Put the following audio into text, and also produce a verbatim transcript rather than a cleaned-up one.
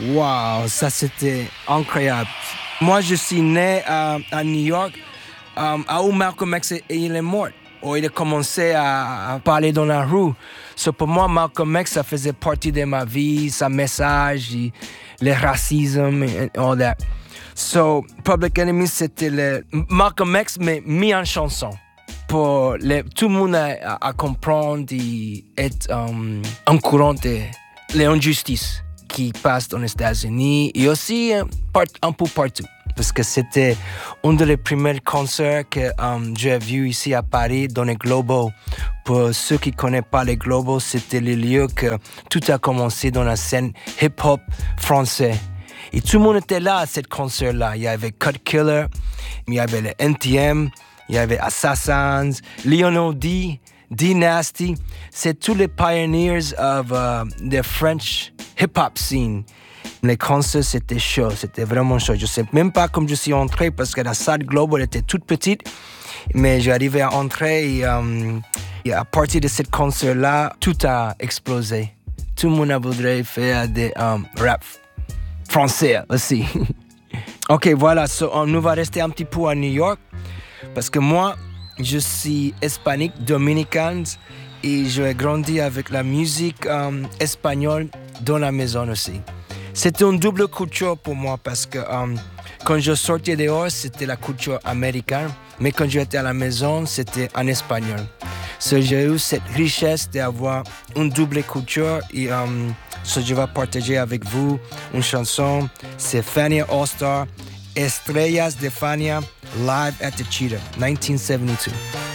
Wow, ça c'était incroyable. Moi, je suis né euh, à New York, euh, à où Malcolm X il est mort. Où il a commencé à, à parler dans la rue. So, pour moi, Malcolm X, ça faisait partie de ma vie, sa message, et le racisme et all that. So, Public Enemy, c'était le Malcolm X, mais mis en chanson. Pour les, tout le monde à, à comprendre et être um, en courant de l'injustice qui passe dans les États-Unis et aussi un, part, un peu partout. Parce que c'était un des premiers concerts que um, j'ai vu ici à Paris, dans les Globos. Pour ceux qui ne connaissent pas les Globos, c'était le lieu que tout a commencé dans la scène hip-hop français. Et tout le monde était là à ce concert-là. Il y avait Cut Killer, il y avait le N T M, il y avait Assassins, Lionel D, D Nasty. C'est tous les pioneers of uh, the French hip-hop scene. Les concerts, c'était chaud, c'était vraiment chaud. Je ne sais même pas comment je suis entré parce que la salle Global était toute petite. Mais j'arrivais à entrer et, um, et à partir de ce concert-là, tout a explosé. Tout le monde voudrait faire des um, rap français aussi. Ok, voilà, so, on nous va rester un petit peu à New York parce que moi, je suis hispanique, dominicain et j'ai grandi avec la musique um, espagnole dans la maison aussi. C'était une double culture pour moi parce que um, quand je sortais dehors, c'était la culture américaine, mais quand j'étais à la maison, c'était en espagnol. So, j'ai eu cette richesse d'avoir une double culture et um, so, je vais partager avec vous une chanson. C'est Fania All Star, Estrellas de Fania, live at the Cheetah, nineteen seventy-two.